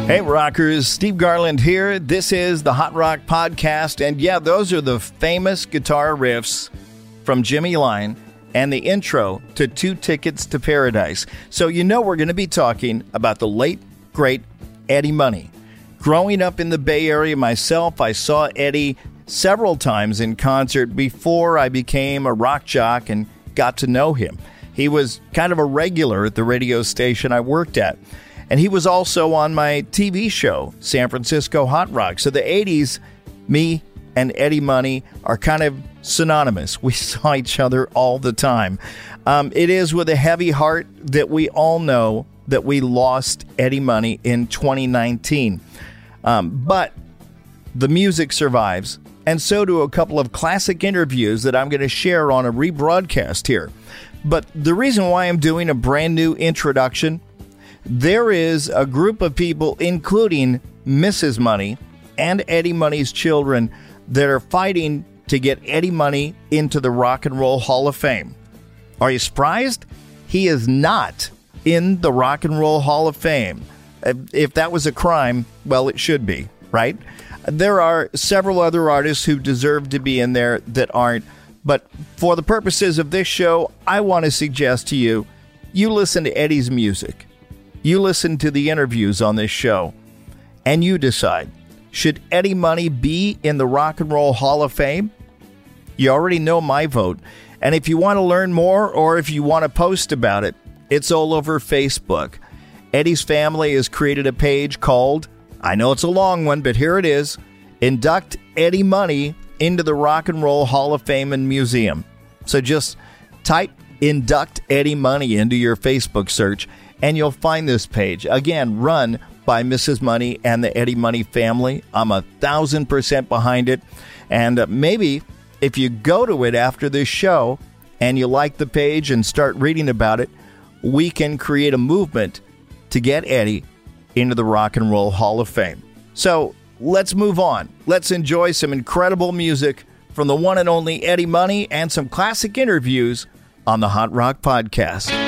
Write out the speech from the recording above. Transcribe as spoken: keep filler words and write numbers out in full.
Hey rockers, Steve Garland here. This is the Hot Rock Podcast, and yeah, those are the famous guitar riffs from Jimmy Line and the intro to Two Tickets to Paradise. So you know we're going to be talking about the late, great Eddie Money. Growing up in the Bay Area myself, I saw Eddie several times in concert before I became a rock jock and got to know him. He was kind of a regular at the radio station I worked at. And he was also on my T V show, San Francisco Hot Rock. So the eighties, me and Eddie Money are kind of synonymous. We saw each other all the time. Um, it is with a heavy heart that we all know that we lost Eddie Money in twenty nineteen. Um, but the music survives, and so do a couple of classic interviews that I'm going to share on a rebroadcast here. But the reason why I'm doing a brand new introduction, there is a group of people, including Missus Money and Eddie Money's children, that are fighting to get Eddie Money into the Rock and Roll Hall of Fame. Are you surprised? He is not in the Rock and Roll Hall of Fame. If that was a crime, well, it should be, right? There are several other artists who deserve to be in there that aren't. But for the purposes of this show, I want to suggest to you, you listen to Eddie's music. You listen to the interviews on this show, and you decide, should Eddie Money be in the Rock and Roll Hall of Fame? You already know my vote. And if you want to learn more, or if you want to post about it, it's all over Facebook. Eddie's family has created a page called, I know it's a long one, but here it is, Induct Eddie Money into the Rock and Roll Hall of Fame and Museum. So just type Induct Eddie Money into your Facebook search, and you'll find this page. Again, run by Missus Money and the Eddie Money family. I'm a thousand percent behind it. And uh, maybe if you go to it after this show and you like the page and start reading about it, we can create a movement to get Eddie into the Rock and Roll Hall of Fame. So let's move on. Let's enjoy some incredible music from the one and only Eddie Money and some classic interviews on the Hot Rock Podcast.